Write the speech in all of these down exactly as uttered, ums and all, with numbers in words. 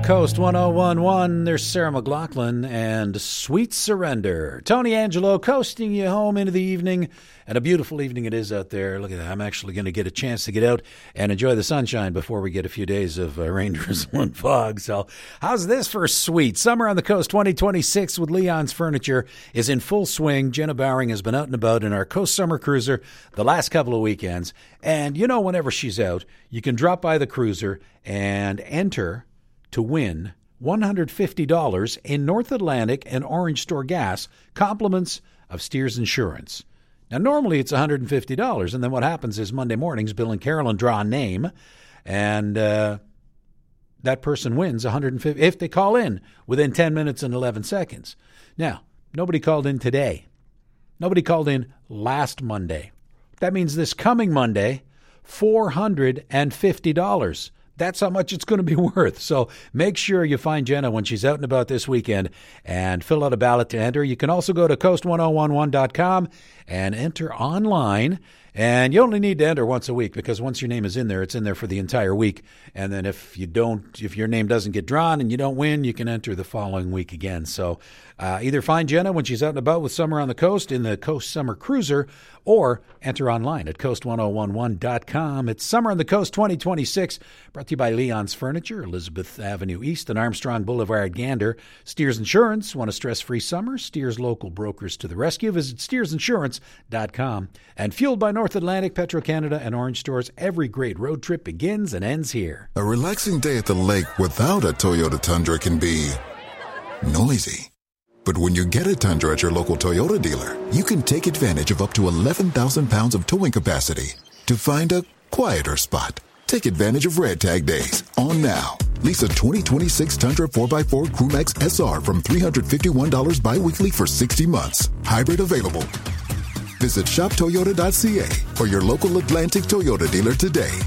Coast one oh one one. There's Sarah McLachlan and Sweet Surrender. Tony Angelo coasting you home into the evening. And a beautiful evening it is out there. Look at that. I'm actually going to get a chance to get out and enjoy the sunshine before we get a few days of uh, rain, drizzle, and fog. So how's this for sweet? Summer on the Coast twenty twenty-six with Leon's Furniture is in full swing. Jenna Bowering has been out and about in our Coast Summer Cruiser the last couple of weekends. And, you know, whenever she's out, you can drop by the cruiser and enter to win one hundred fifty dollars in North Atlantic and Orange Store gas, compliments of Steers Insurance. Now, normally it's one hundred fifty dollars, and then what happens is Monday mornings, Bill and Carolyn draw a name, and uh, that person wins one hundred fifty dollars if they call in within ten minutes and eleven seconds. Now, nobody called in today. Nobody called in last Monday. That means this coming Monday, four hundred fifty dollars. That's how much it's going to be worth. So make sure you find Jenna when she's out and about this weekend and fill out a ballot to enter. You can also go to coast ten eleven dot com and enter online. And you only need to enter once a week because once your name is in there, it's in there for the entire week. And then if you don't, if your name doesn't get drawn and you don't win, you can enter the following week again. So uh, either find Jenna when she's out and about with Summer on the Coast in the Coast Summer Cruiser, or enter online at coast ten eleven dot com. It's Summer on the Coast twenty twenty-six, brought to you by Leon's Furniture, Elizabeth Avenue East and Armstrong Boulevard, Gander. Steers Insurance, want a stress-free summer? Steers local brokers to the rescue. Visit steers insurance dot com. And fueled by North Atlantic, Petro-Canada, and Orange Stores, every great road trip begins and ends here. A relaxing day at the lake without a Toyota Tundra can be noisy. But when you get a Tundra at your local Toyota dealer, you can take advantage of up to eleven thousand pounds of towing capacity to find a quieter spot. Take advantage of Red Tag Days on now. Lease a twenty twenty-six Tundra four by four Crewmax S R from three hundred fifty-one dollars bi-weekly for sixty months. Hybrid available. Visit shop toyota dot c a or your local Atlantic Toyota dealer today.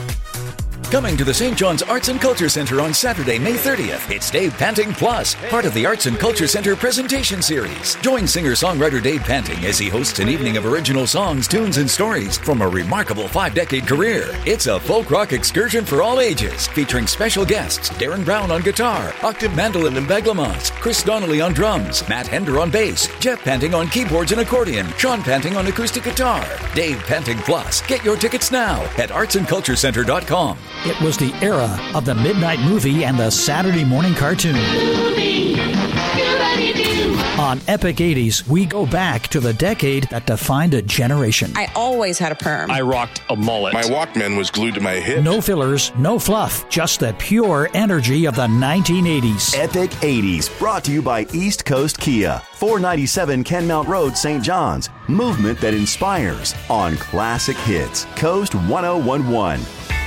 Coming to the Saint John's Arts and Culture Center on Saturday, May thirtieth, it's Dave Panting Plus, part of the Arts and Culture Center presentation series. Join singer-songwriter Dave Panting as he hosts an evening of original songs, tunes, and stories from a remarkable five-decade career. It's a folk rock excursion for all ages, featuring special guests Darren Brown on guitar, octave mandolin and beglamas, Chris Donnelly on drums, Matt Hender on bass, Jeff Panting on keyboards and accordion, Sean Panting on acoustic guitar. Dave Panting Plus. Get your tickets now at arts and culture center dot com. It was the era of the midnight movie and the Saturday morning cartoon. On Epic eighties, we go back to the decade that defined a generation. I always had a perm. I rocked a mullet. My Walkman was glued to my hip. No fillers, no fluff, just the pure energy of the nineteen eighties. Epic eighties, brought to you by East Coast Kia. four ninety-seven Kenmount Road, Saint John's. Movement that inspires on Classic Hits. Coast ten eleven.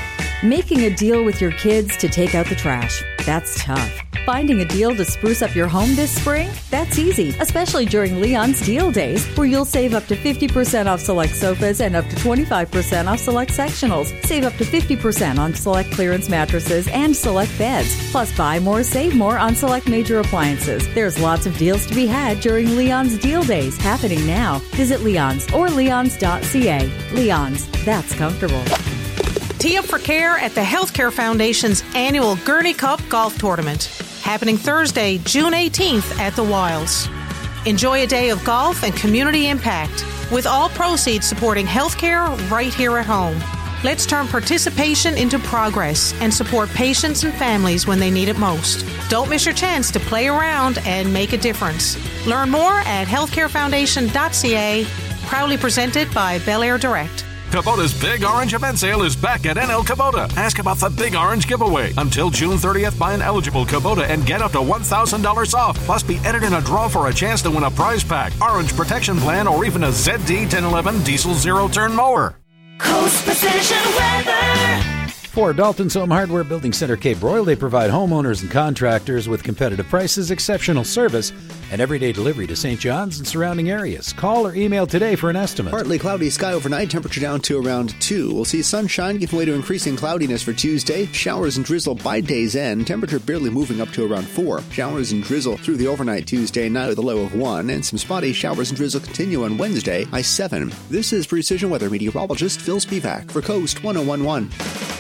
Making a deal with your kids to take out the trash. That's tough. Finding a deal to spruce up your home this spring? That's easy, especially during Leon's Deal Days, where you'll save up to fifty percent off select sofas and up to twenty-five percent off select sectionals. Save up to fifty percent on select clearance mattresses and select beds. Plus, buy more, save more on select major appliances. There's lots of deals to be had during Leon's Deal Days, happening now. Visit Leon's or leons dot c a. Leon's, that's comfortable. Tee up for care at the Healthcare Foundation's annual Gurney Cup Golf Tournament, happening Thursday, June eighteenth at the Wilds. Enjoy a day of golf and community impact, with all proceeds supporting healthcare right here at home. Let's turn participation into progress and support patients and families when they need it most. Don't miss your chance to play around and make a difference. Learn more at healthcare foundation dot c a, proudly presented by Bel Air Direct. Kubota's Big Orange Event Sale is back at N L Kubota. Ask about the Big Orange Giveaway. Until June thirtieth, buy an eligible Kubota and get up to one thousand dollars off. Plus, be entered in a draw for a chance to win a prize pack, orange protection plan, or even a Z D ten eleven diesel zero-turn mower. Coast Precision Weather. For Dalton's Home Hardware Building Center Cape Royal, they provide homeowners and contractors with competitive prices, exceptional service, and everyday delivery to Saint John's and surrounding areas. Call or email today for an estimate. Partly cloudy sky overnight, temperature down to around two. We'll see sunshine giving way to increasing cloudiness for Tuesday. Showers and drizzle by day's end. Temperature barely moving up to around four. Showers and drizzle through the overnight Tuesday, now with a low of one. And some spotty showers and drizzle continue on Wednesday, high seven. This is Precision Weather meteorologist Phil Spivak for Coast ten eleven.